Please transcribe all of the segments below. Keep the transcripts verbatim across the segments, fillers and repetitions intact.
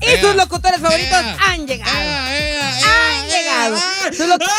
Y sus locutores favoritos ea, han llegado. Ea, ea, ea, han ea, llegado. Ea, sus loc-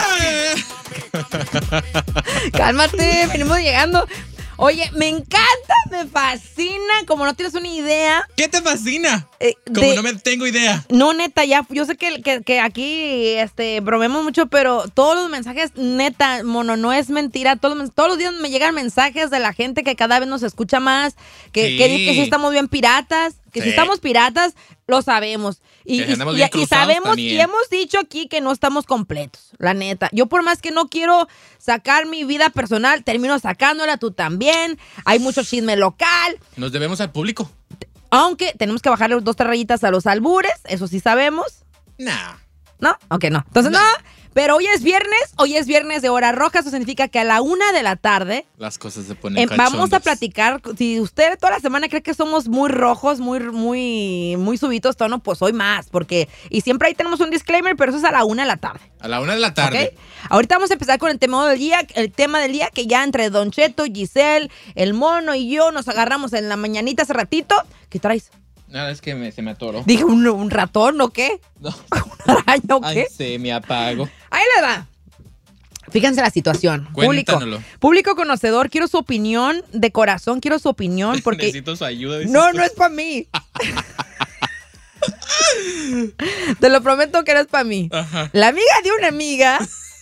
Cálmate, venimos llegando. Oye, me encanta, me fascina, como no tienes una idea. ¿Qué te fascina? Eh, como de, no me tengo idea. No, neta, ya, yo sé que, que, que aquí este, bromeamos mucho, pero todos los mensajes, neta, mono, no es mentira. Todos, todos los días me llegan mensajes de la gente que cada vez nos escucha más, que, sí. que dice que sí estamos bien piratas, que sí. si estamos piratas, lo sabemos. Y, y, y, y sabemos también. Y hemos dicho aquí que no estamos completos, la neta. Yo por más que no quiero sacar mi vida personal, termino sacándola, tú también. Hay mucho chisme local. Nos debemos al público. Aunque tenemos que bajarle dos, tres rayitas a los albures, eso sí sabemos. Nah. ¿No? Ok, no. Entonces, no. no. Pero hoy es viernes, hoy es viernes de hora roja, eso significa que a la una de la tarde las cosas se ponen eh, vamos a platicar. Si usted toda la semana cree que somos muy rojos, muy, muy, muy subidos tono, pues hoy más, porque, y siempre ahí tenemos un disclaimer, pero eso es a la una de la tarde. A la una de la tarde. ¿Okay? Ahorita vamos a empezar con el tema del día, el tema del día que ya entre Don Cheto, Giselle, el mono y yo nos agarramos en la mañanita hace ratito. ¿Qué traes? Nada, es que me, se me atoró. Dije, ¿un, un ratón o qué? No. ¿Una araña o qué? Ay, se me apago. Ahí le va. Fíjense la situación. Público, público conocedor, quiero su opinión de corazón, quiero su opinión porque... Necesito su ayuda. No, no es para mí. Te lo prometo que no es para mí. Ajá. La amiga de una amiga...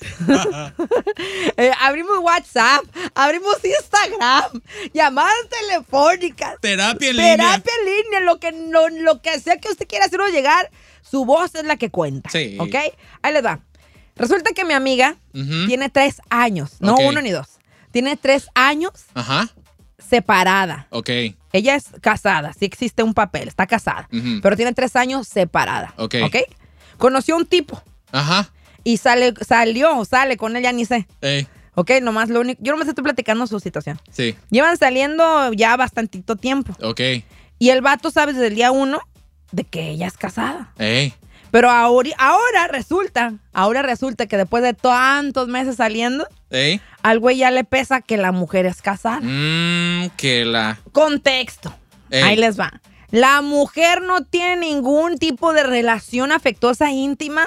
eh, abrimos WhatsApp, abrimos Instagram, llamadas telefónicas, terapia en terapia línea, terapia en línea, lo que, lo, lo que sea que usted quiera hacernos llegar, su voz es la que cuenta. Sí. ¿Ok? Ahí les va. Resulta que mi amiga uh-huh. tiene tres años, no okay. uno ni dos, tiene tres años Ajá. separada. Ok. Ella es casada, sí existe un papel, está casada, uh-huh. pero tiene tres años separada. Ok. Ok. Conoció a un tipo. Ajá. Y sale, salió o sale con él, ya ni sé. Ey. Ok, nomás lo único. Yo nomás estoy platicando su situación. Sí. Llevan saliendo ya bastantito tiempo. Ok. Y el vato sabe desde el día uno de que ella es casada. Ey. Pero ahora, ahora resulta, ahora resulta que después de tantos meses saliendo, Ey. al güey ya le pesa que la mujer es casada. Mmm, que la. Contexto. Ey. Ahí les va. La mujer no tiene ningún tipo de relación afectuosa íntima.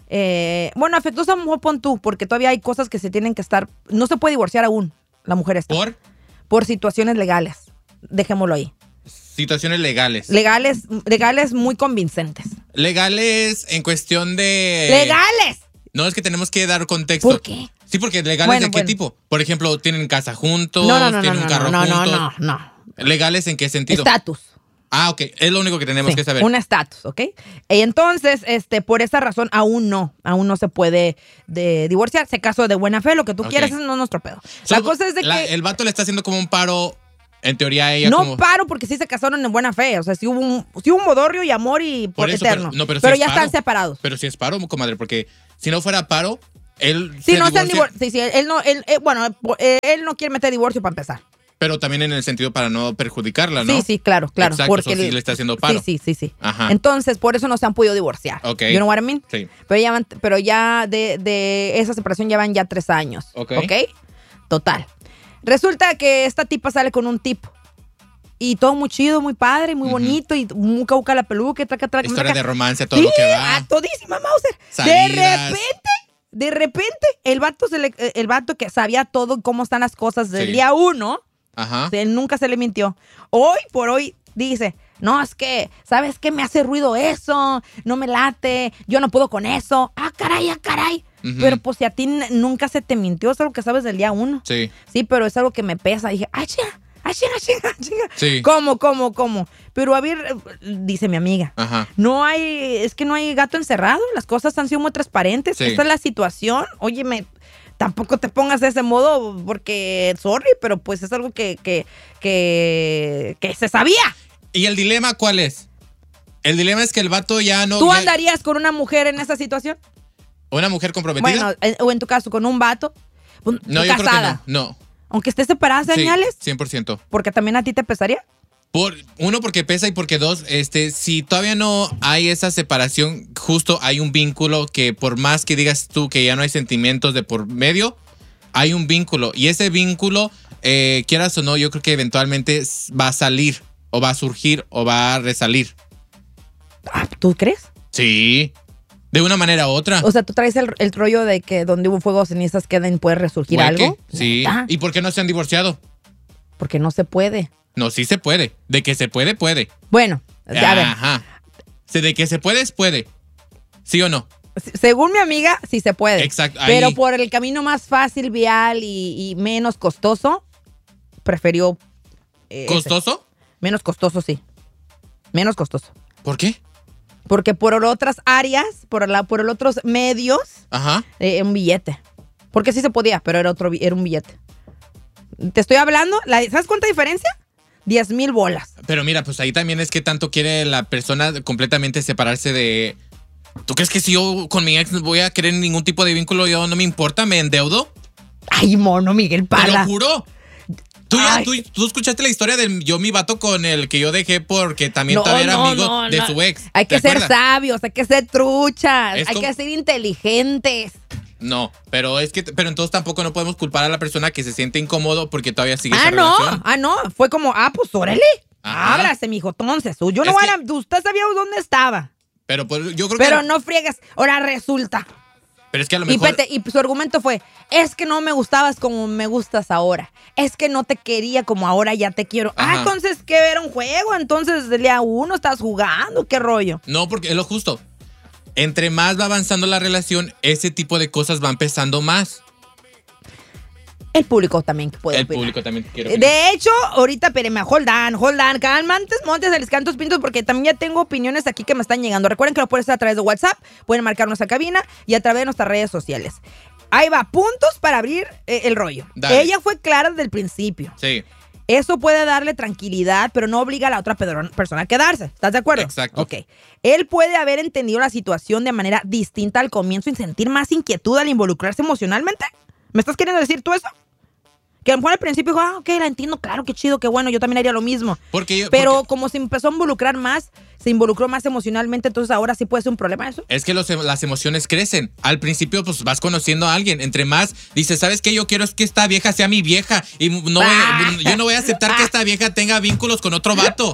Eh, bueno, afectuosa, mejor pon tú, porque todavía hay cosas que se tienen que estar. No se puede divorciar aún la mujer esta. ¿Por? Por situaciones legales. Dejémoslo ahí. Situaciones legales. Legales, legales muy convincentes. Legales en cuestión de. ¡Legales! No, es que tenemos que dar contexto. ¿Por qué? Sí, porque legales bueno, de qué bueno. tipo. Por ejemplo, tienen casa juntos, no, no, no, tienen no, un carro no, no, juntos. No, no, no. ¿Legales en qué sentido? Estatus. Ah, ok. Es lo único que tenemos sí, que saber. Un estatus, ¿ok? Y entonces, este, por esa razón, aún no. Aún no se puede de divorciar. Se casó de buena fe, lo que tú okay. quieras, eso no es nuestro pedo. So, la cosa es de la, que... El vato le está haciendo como un paro, en teoría, a ella no como... No paro porque sí se casaron en buena fe. O sea, sí hubo un, sí hubo un modorrio y amor y por, por eso, eterno. Pero, no, pero, pero si ya es paro, están separados. Pero si es paro, comadre, porque si no fuera paro, él sí, se no divorcia... Divor- sí, sí, él no... Él, eh, bueno, eh, él no quiere meter divorcio para empezar. Pero también en el sentido para no perjudicarla, ¿no? Sí, sí, claro, claro. Exacto, porque sí le está haciendo paro. Sí, sí, sí, sí. Ajá. Entonces, por eso no se han podido divorciar. Ok. You know what I mean? Sí. Pero ya, van, pero ya de, de esa separación ya van ya tres años. Ok. Ok. Total. Resulta que esta tipa sale con un tipo. Y todo muy chido, muy padre, muy uh-huh. bonito. Y muy cauca la peluca, traca, traca. Historia traca. de romance, todo sí, lo que va. a todísima Mauser. Salidas. De repente, de repente, el vato, se le, el vato que sabía todo cómo están las cosas del sí. día uno... Ajá. O sea, él nunca se le mintió. Hoy por hoy dice, no, es que, ¿sabes qué? Me hace ruido eso, no me late, yo no puedo con eso. Ah, caray, ah, caray. Uh-huh. Pero pues si a ti n- nunca se te mintió, es algo que sabes del día uno. Sí. Sí, pero es algo que me pesa. Dije, ay, chinga, ay, chinga, chinga, chinga. Sí. ¿Cómo, cómo, cómo? Pero a ver, dice mi amiga, Ajá. no hay, es que no hay gato encerrado, las cosas han sido muy transparentes. Sí. Esta es la situación. Oye, me... Tampoco te pongas de ese modo porque, sorry, pero pues es algo que, que, que, que se sabía. ¿Y el dilema cuál es? El dilema es que el vato ya no... ¿Tú ya... andarías con una mujer en esa situación? ¿Una mujer comprometida? Bueno, en, o en tu caso, con un vato. No, yo casada. creo que no. No. Aunque estés separada, señales. Sí, cien por ciento. Porque también a ti te pesaría. Por, uno, porque pesa, y porque dos, este, si todavía no hay esa separación, justo hay un vínculo que por más que digas tú que ya no hay sentimientos de por medio, hay un vínculo. Y ese vínculo, eh, quieras o no, yo creo que eventualmente va a salir, o va a surgir, o va a resalir. ¿Tú crees? Sí. De una manera u otra. O sea, ¿tú traes el, el rollo de que donde hubo fuego cenizas queden, puede resurgir ¿Hueque? algo? Sí. ¿Neta? ¿Y por qué no se han divorciado? Porque no se puede. No, sí se puede. De que se puede, puede. Bueno, a ver. Ajá. De que se puede, es puede. ¿Sí o no? Según mi amiga, sí se puede. Exacto. Ahí. Pero por el camino más fácil, vial y, y menos costoso, prefirió... eh, ¿Costoso? ese. Menos costoso, sí. Menos costoso. ¿Por qué? Porque por otras áreas, por, la, por los otros medios, Ajá. eh, un billete. Porque sí se podía, pero era, otro, era un billete. Te estoy hablando, la, ¿sabes cuánta diferencia? diez mil bolas. Pero mira, pues ahí también es que tanto quiere la persona completamente separarse de... ¿Tú crees que si yo con mi ex voy a querer ningún tipo de vínculo, yo no me importa, me endeudo? Ay, mono, Miguel Te lo Parra. juro. ¿Tú, ya, Ay. tú, tú escuchaste la historia del yo, mi vato con el que yo dejé porque también No, todavía era no, amigo no, de no. su ex. Hay que ¿Te ser acuerdas? sabios, hay que ser truchas, Es hay como- que ser inteligentes. No, pero es que, pero entonces tampoco no podemos culpar a la persona que se siente incómodo porque todavía sigue Ah, esa no, relación. ah, no. Fue como, ah, pues órale. Ajá. Ábrase, mijo, entonces. Yo no Es voy que- a... Usted sabía dónde estaba. Pero pues, yo creo Pero que. no friegues. Ahora resulta. Pero es que a lo Y, mejor. pete- y su argumento fue, es que no me gustabas como me gustas ahora. Es que no te quería como ahora ya te quiero. Ah, Ajá. entonces, ¿qué era un juego? Entonces, del día uno estás jugando. ¿Qué rollo? No, porque es lo justo. Entre más va avanzando la relación, ese tipo de cosas van pesando más. El público también puede El opinar. público también quiere opinar. De hecho, ahorita, espérenme, hold on, hold on, calmantes, montes, les cantos pintos, porque también ya tengo opiniones aquí que me están llegando. Recuerden que lo pueden hacer a través de WhatsApp, pueden marcarnos a cabina y a través de nuestras redes sociales. Ahí va, puntos para abrir eh, el rollo. Dale. Ella fue clara desde el principio. Sí, Eso puede darle tranquilidad, pero no obliga a la otra pedro- persona a quedarse. ¿Estás de acuerdo? Exacto. Ok. Él puede haber entendido la situación de manera distinta al comienzo y sentir más inquietud al involucrarse emocionalmente. ¿Me estás queriendo decir tú eso? Que a lo mejor al principio dijo, ah, ok, la entiendo, claro, qué chido, qué bueno, yo también haría lo mismo. porque yo- Pero porque- como se empezó a involucrar más, se involucró más emocionalmente, entonces ahora sí puede ser un problema eso. Es que los- las emociones crecen. Al principio, pues vas conociendo a alguien. Entre más, dices, ¿sabes qué? Yo quiero es que esta vieja sea mi vieja. Y no voy a- yo no voy a aceptar que esta vieja tenga vínculos con otro vato.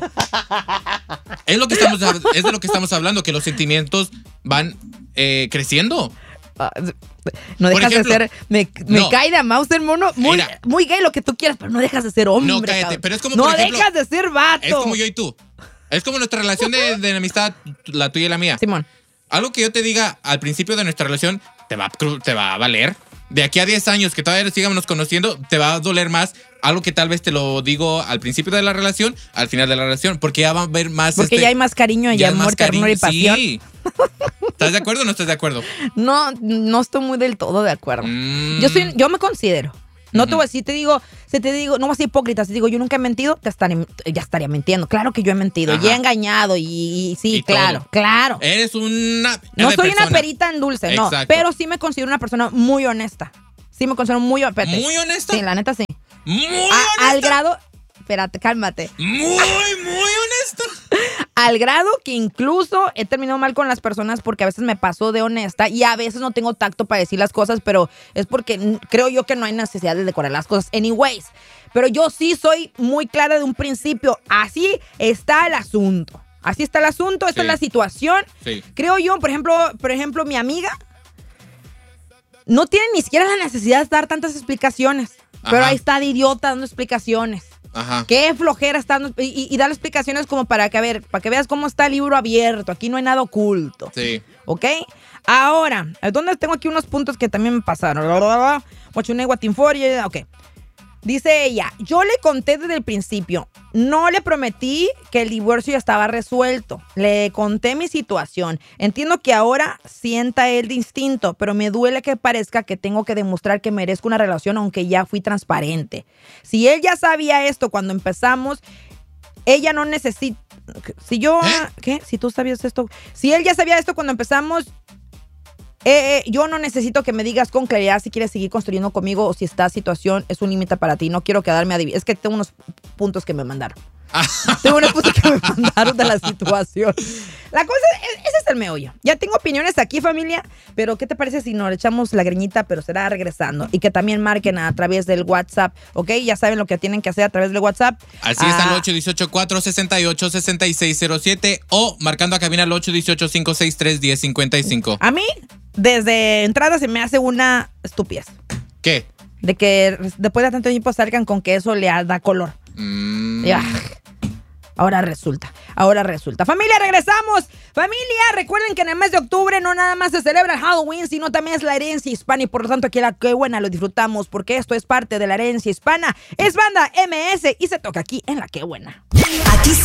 Es lo que estamos, es de lo que estamos hablando, que los sentimientos van eh, creciendo. Ah, no Por dejas ejemplo, de ser, me, me no. cae de Mauser, mono, muy, Mira. muy gay lo que tú quieras, pero no dejas de ser hombre. No, cállate, cabrón. pero es como, No por ejemplo, dejas de ser vato. Es como yo y tú. Es como nuestra relación de, de amistad, la tuya y la mía. Simón. Algo que yo te diga al principio de nuestra relación te va, a cru- te va a valer. De aquí a diez años que todavía sigamos conociendo, te va a doler más algo que tal vez te lo digo al principio de la relación, al final de la relación, porque ya va a haber más... Porque este, ya hay más cariño y ya hay amor, más ternura y cariño. pasión. Sí. ¿Estás de acuerdo o no estás de acuerdo? No, no estoy muy del todo de acuerdo. Mm. Yo soy, yo me considero. No te Ujú. voy a decir, te digo, si te digo, no voy a ser hipócrita, si te digo yo nunca he mentido, te estaré, ya estaría mintiendo. Claro que yo he mentido, Ajá. y he engañado, y, y sí, Y claro, todo. claro. Eres una... No de soy una persona. perita en dulce, no, Exacto. pero sí me considero una persona muy honesta. Sí me considero muy honesta. ¿Muy honesta? Sí, la neta sí. Muy A- honesta. al grado, espérate, cálmate. Muy, muy honesta. Al grado que incluso he terminado mal con las personas porque a veces me paso de honesta y a veces no tengo tacto para decir las cosas, pero es porque n- creo yo que no hay necesidad de decorar las cosas. Anyways, pero yo sí soy muy clara de un principio. Así está el asunto. Así está el asunto, esta Sí. es la situación. Sí. Creo yo, por ejemplo, por ejemplo, mi amiga no tiene ni siquiera la necesidad de dar tantas explicaciones. Pero Ajá. ahí está de idiota dando explicaciones. Ajá. Qué flojera está dando- y, y, y darle explicaciones como para que, a ver, para que veas cómo está el libro abierto. Aquí no hay nada oculto. Sí. ¿Ok? Ahora, ¿dónde tengo aquí unos puntos que también me pasaron? Guachune, guatinforia, ok. Dice ella, yo le conté desde el principio, no le prometí que el divorcio ya estaba resuelto. Le conté mi situación. Entiendo que ahora sienta él de instinto, pero me duele que parezca que tengo que demostrar que merezco una relación aunque ya fui transparente. Si él ya sabía esto cuando empezamos, ella no necesita... Si yo... ¿Eh? ¿Qué? Si tú sabías esto... Si él ya sabía esto cuando empezamos... Eh, eh, yo no necesito que me digas con claridad si quieres seguir construyendo conmigo o si esta situación es un límite para ti. No quiero quedarme adivinando. Es que tengo unos puntos que me mandaron. Tengo unos puntos que me mandaron de la situación. La cosa es, ese es es el meollo. Ya tengo opiniones aquí, familia, pero ¿qué te parece si nos echamos la greñita, pero será regresando? Y que también marquen a través del WhatsApp, ¿ok? Ya saben lo que tienen que hacer a través del WhatsApp. Así ah. es, al ocho uno ocho, cuatro seis ocho, seis seis cero siete o marcando a cabina al ocho uno ocho, cinco seis tres, uno cero cinco cinco. A mí, desde entrada se me hace una estupidez. ¿Qué? De que después de tanto tiempo salgan con que eso le da color. Mm. Ya. Ahora resulta, ahora resulta. Familia, regresamos. Familia, recuerden que en el mes de octubre no nada más se celebra el Halloween, sino también es la herencia hispana y por lo tanto aquí la Qué Buena lo disfrutamos porque esto es parte de la herencia hispana. Es Banda M S y se toca aquí en la Qué Buena. Aquí